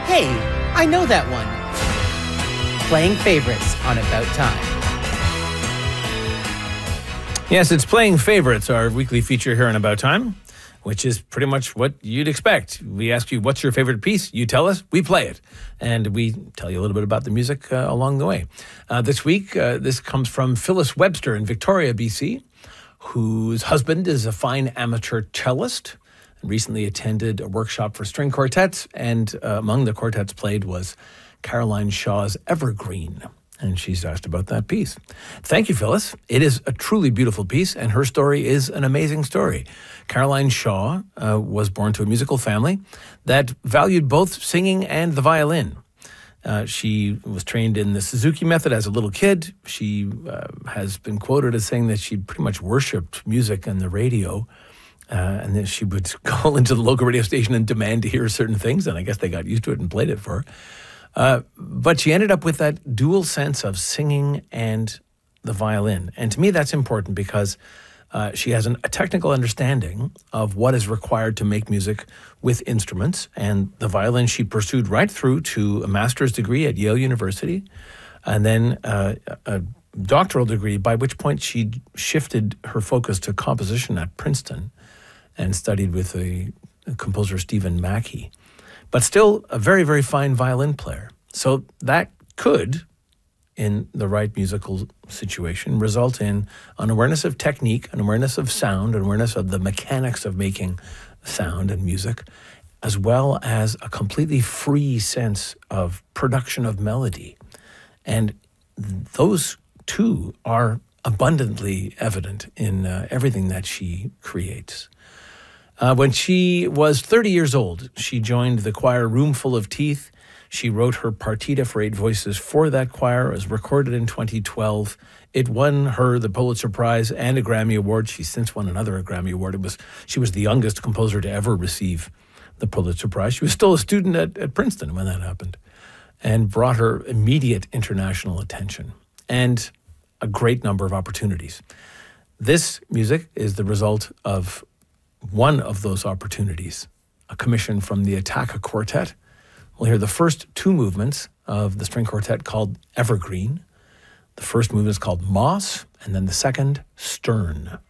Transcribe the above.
Hey, I know that one. Playing favorites on About Time. Yes, it's Playing Favorites, our weekly feature here on About Time, which is pretty much what you'd expect. We ask you, what's your favorite piece? You tell us, we play it. And we tell you a little bit about the music along the way. This week, this comes from Phyllis Webster in Victoria, BC, whose husband is a fine amateur cellist and recently attended a workshop for string quartets. And among the quartets played was Caroline Shaw's Evergreen. And she's asked about that piece. Thank you, Phyllis. It is a truly beautiful piece, and her story is an amazing story. Caroline Shaw was born to a musical family that valued both singing and the violin. She was trained in the Suzuki method as a little kid. She has been quoted as saying that she pretty much worshipped music and the radio, and then she would call into the local radio station and demand to hear certain things, and I guess they got used to it and played it for her. But she ended up with that dual sense of singing and the violin. And to me, that's important because she has a technical understanding of what is required to make music with instruments. And the violin she pursued right through to a master's degree at Yale University, and then a doctoral degree, by which point she shifted her focus to composition at Princeton and studied with the composer Stephen Mackey. But still a very, very fine violin player. So that could, in the right musical situation, result in an awareness of technique, an awareness of sound, an awareness of the mechanics of making sound and music, as well as a completely free sense of production of melody. And those two are abundantly evident in everything that she creates. When she was 30 years old, she joined the choir Roomful of Teeth. She wrote her partita for 8 voices for that choir. It was recorded in 2012. It won her the Pulitzer Prize and a Grammy Award. She's since won another Grammy Award. She was the youngest composer to ever receive the Pulitzer Prize. She was still a student at Princeton when that happened, and brought her immediate international attention and a great number of opportunities. This music is the result of one of those opportunities, a commission from the Attacca Quartet. We'll hear the first 2 movements of the string quartet called Evergreen. The first movement is called Moss, and then the second, Stern.